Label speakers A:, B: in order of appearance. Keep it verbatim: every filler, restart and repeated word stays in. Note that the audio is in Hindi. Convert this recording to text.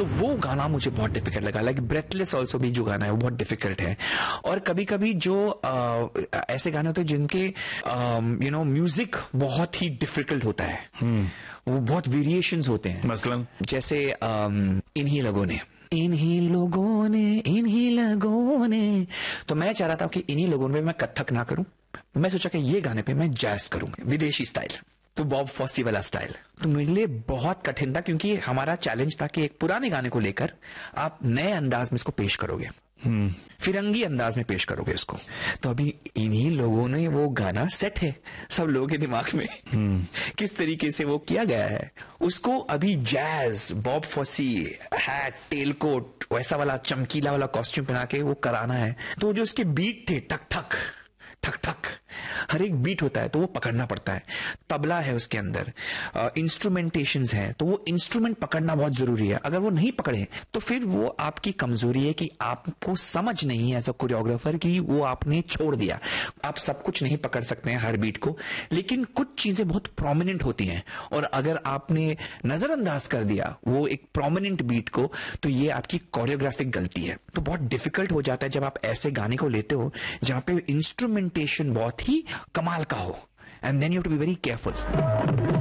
A: तो वो गाना मुझे बहुत डिफिकल्ट लगा। लाइक ब्रेथलेस ऑल्सो भी जो गाना है वो बहुत डिफिकल्ट है। और कभी कभी जो आ, ऐसे गाने होते हैं जिनके यू नो म्यूजिक बहुत ही डिफिकल्ट होता है, hmm. वो बहुत वेरिएशंस होते हैं।
B: मसलन
A: जैसे um, इन्हीं लोगों ने इन्हीं लोगों ने इन्हीं लोगों ने, तो मैं चाह रहा था कि इन्हीं लोगों में मैं कथक ना करूं, मैं सोचा कि ये गाने पे मैं जैज करूंगा, विदेशी स्टाइल, तो बॉब फॉसी वाला स्टाइल। तो मेरे लिए बहुत कठिन था क्योंकि हमारा चैलेंज था कि एक पुराने गाने को लेकर आप नए अंदाज में इसको पेश करोगे, hmm. फिरंगी अंदाज में पेश करोगे इसको। तो अभी इन्हीं लोगों ने वो गाना सेट है सब लोगों के दिमाग में, hmm. किस तरीके से वो किया गया है उसको अभी jazz, Bob FOSSEE, hat, tell coat, वैसा वाला चमकीला वाला कॉस्ट्यूम पहना के वो कराना है। तो जो उसके बीट थे, ठक ठक ठक ठक, हर एक बीट होता है तो वो पकड़ना पड़ता है। तबला है उसके अंदर, इंस्ट्रूमेंटेशंस हैं, तो वो इंस्ट्रूमेंट पकड़ना बहुत जरूरी है। अगर वो नहीं पकड़े तो फिर वो आपकी कमजोरी है कि आपको समझ नहीं है एज अ कोरियोग्राफर कि वो आपने छोड़ दिया। आप सब कुछ नहीं पकड़ सकते हैं हर बीट को, लेकिन कुछ चीजें बहुत प्रोमिनेंट होती हैं और अगर आपने नजरअंदाज कर दिया वो एक प्रोमिनेंट बीट को, तो ये आपकी कोरियोग्राफिक गलती है। तो बहुत डिफिकल्ट हो जाता है जब आप ऐसे गाने को लेते हो जहां पे इंस्ट्रूमेंटेशन बहुत ही कमाल का हो, and then you have to be very careful.